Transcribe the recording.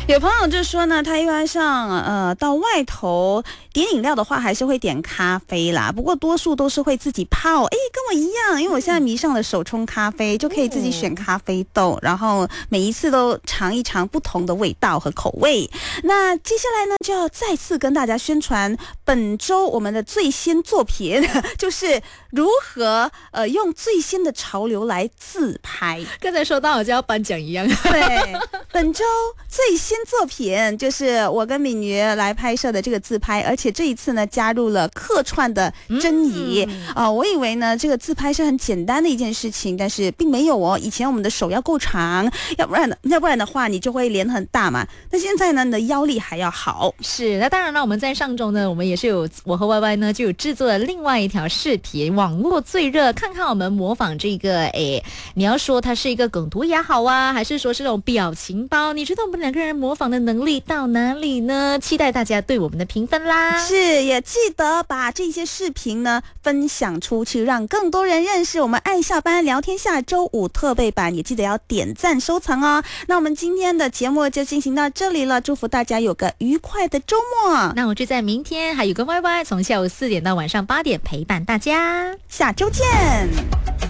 有朋友就说呢，他一般上到外头点饮料的话，还是会点咖啡啦。不过多数都是会自己泡。哎，跟我一样，因为我现在迷上了手冲咖啡，就可以自己选咖啡豆，然后每一次都尝一尝不同的味道和口味。那接下来呢，就要再次跟大家宣传本周我们的最新作品，就是如何用最新的潮流来自拍。 刚才说到好像要颁奖一样。 对，本周最新作品就是我跟敏瑜来拍摄的这个自拍，而且这一次呢加入了客串的珍妮我以为呢这个自拍是很简单的一件事情，但是并没有哦。以前我们的手要够长，要不然的话你就会脸很大嘛。那现在呢，你的腰力还要好。 是，那当然了，我们在上周呢，我们也是有我和 YY 呢就有制作了另外一条视频，网络最热，看看我们模仿这个你要说它是一个梗图也好啊，还是说是这种表情包，你觉得我们两个人模仿的能力到哪里呢？期待大家对我们的评分啦。 是，也记得把这些视频呢分享出去，让更多人认识我们爱下班聊天下周五特备版，也记得要点赞收藏哦。那我们今天的节目就进行到这里了，祝福大家有个愉快的周末。 那我就在明天还有个 YY 从下午4点到晚上8点陪伴大家， 下周见。